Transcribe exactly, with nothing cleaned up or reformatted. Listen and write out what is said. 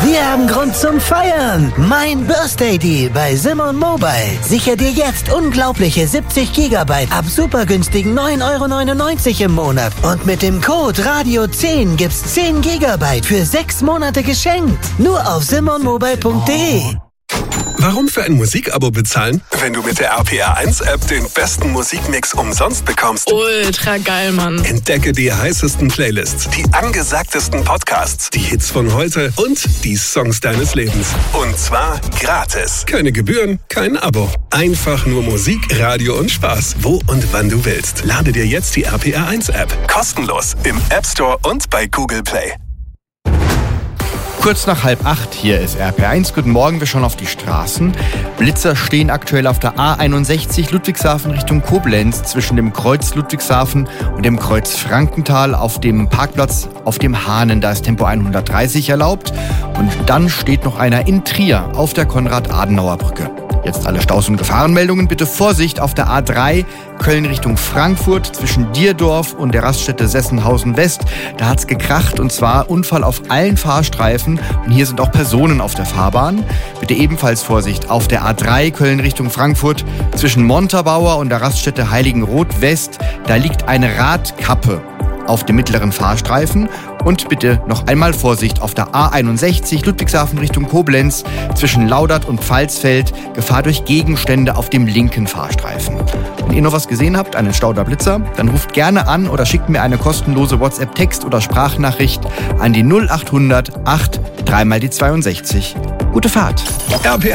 Wir haben Grund zum Feiern. Mein Birthday Deal bei Simon Mobile. Sicher dir jetzt unglaubliche siebzig Gigabyte ab super günstigen neun Euro neunundneunzig im Monat. Und mit dem Code Radio zehn gibt's zehn Gigabyte für sechs Monate geschenkt. Nur auf simon mobile punkt de. Warum für ein Musikabo bezahlen, wenn du mit der R P R eins App den besten Musikmix umsonst bekommst? Ultra geil, Mann. Entdecke die heißesten Playlists, die angesagtesten Podcasts, die Hits von heute und die Songs deines Lebens. Und zwar gratis. Keine Gebühren, kein Abo. Einfach nur Musik, Radio und Spaß, wo und wann du willst. Lade dir jetzt die R P R eins App. Kostenlos im App Store und bei Google Play. Kurz nach halb acht, hier ist R P R eins. Guten Morgen, wir schauen auf die Straßen. Blitzer stehen aktuell auf der A einundsechzig Ludwigshafen Richtung Koblenz zwischen dem Kreuz Ludwigshafen und dem Kreuz Frankenthal auf dem Parkplatz auf dem Hahnen. Da ist Tempo hundertdreißig erlaubt. Und dann steht noch einer in Trier auf der Konrad-Adenauer-Brücke. Jetzt alle Staus- und Gefahrenmeldungen. Bitte Vorsicht auf der A drei Köln Richtung Frankfurt zwischen Dierdorf und der Raststätte Sessenhausen West. Da hat's gekracht und zwar Unfall auf allen Fahrstreifen und hier sind auch Personen auf der Fahrbahn. Bitte ebenfalls Vorsicht auf der A drei Köln Richtung Frankfurt zwischen Montabaur und der Raststätte Heiligenroth West. Da liegt eine Radkappe auf dem mittleren Fahrstreifen. Und bitte noch einmal Vorsicht auf der A einundsechzig Ludwigshafen Richtung Koblenz zwischen Laudert und Pfalzfeld. Gefahr durch Gegenstände auf dem linken Fahrstreifen. Wenn ihr noch was gesehen habt, einen Stau oder Blitzer, dann ruft gerne an oder schickt mir eine kostenlose WhatsApp-Text- oder Sprachnachricht an die null achthundert acht drei mal die zweiundsechzig. Gute Fahrt. R P R